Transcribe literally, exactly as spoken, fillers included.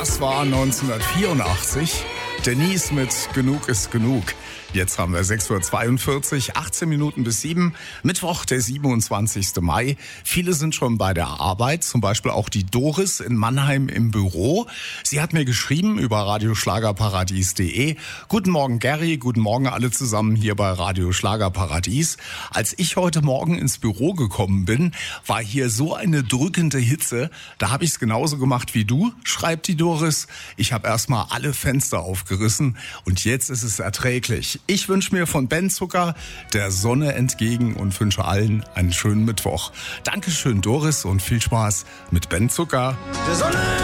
Das war neunzehnhundertvierundachtzig. Denise mit Genug ist genug. Jetzt haben wir sechs Uhr zweiundvierzig, achtzehn Minuten bis sieben. Mittwoch, der siebenundzwanzigster Mai. Viele sind schon bei der Arbeit, zum Beispiel auch die Doris in Mannheim im Büro. Sie hat mir geschrieben über radioschlagerparadies punkt de. Guten Morgen Gary, guten Morgen alle zusammen hier bei Radio Schlagerparadies. Als ich heute Morgen ins Büro gekommen bin, war hier so eine drückende Hitze. Da habe ich es genauso gemacht wie du, schreibt die Doris. Ich habe erstmal alle Fenster aufgerissen und jetzt ist es erträglich. Ich wünsche mir von Ben Zucker der Sonne entgegen und wünsche allen einen schönen Mittwoch. Dankeschön Doris und viel Spaß mit Ben Zucker. Der Sonne